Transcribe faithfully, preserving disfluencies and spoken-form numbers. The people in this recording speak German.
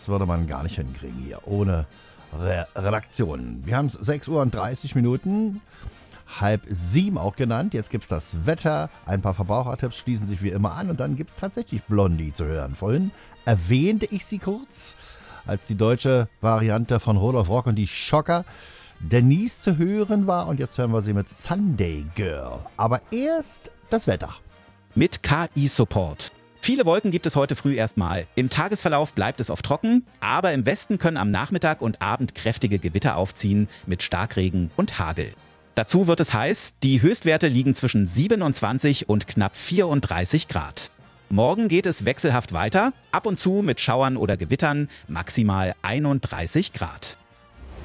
das würde man gar nicht hinkriegen hier, ohne Re- Redaktion. Wir haben es sechs Uhr und dreißig Minuten, halb sieben auch genannt. Jetzt gibt es das Wetter, ein paar Verbrauchertipps schließen sich wie immer an und dann gibt es tatsächlich Blondie zu hören. Vorhin erwähnte ich sie kurz als die deutsche Variante von Rudolf Rock und die Schocker. Denise zu hören war und jetzt hören wir sie mit Sunday Girl. Aber erst das Wetter. Mit K I-Support. Viele Wolken gibt es heute früh erstmal. Im Tagesverlauf bleibt es oft trocken, aber im Westen können am Nachmittag und Abend kräftige Gewitter aufziehen mit Starkregen und Hagel. Dazu wird es heiß, die Höchstwerte liegen zwischen siebenundzwanzig und knapp vierunddreißig Grad. Morgen geht es wechselhaft weiter, ab und zu mit Schauern oder Gewittern, maximal einunddreißig Grad.